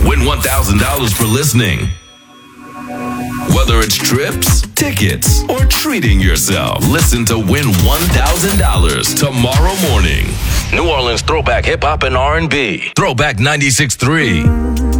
Win $1,000 for listening. Whether it's trips, tickets, or treating yourself, listen to Win $1,000 tomorrow morning. New Orleans Throwback Hip Hop and R&B. Throwback 96.3.